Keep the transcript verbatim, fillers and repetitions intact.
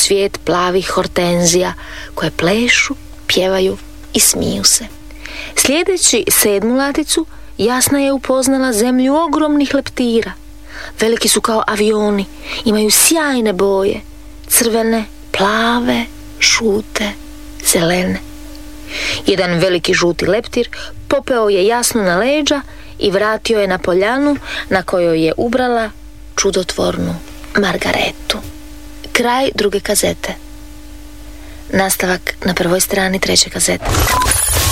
svijet plavih hortenzija koje plešu, pjevaju i smiju se. Sljedeći sedmu laticu, Jasna je upoznala zemlju ogromnih leptira. Veliki su kao avioni, imaju sjajne boje, crvene, plave, žute, zelene. Jedan veliki žuti leptir popeo je Jasnu na leđa i vratio je na poljanu na kojoj je ubrala čudotvornu Margaretu. Kraj druge kazete. Nastavak na prvoj strani treće kazete.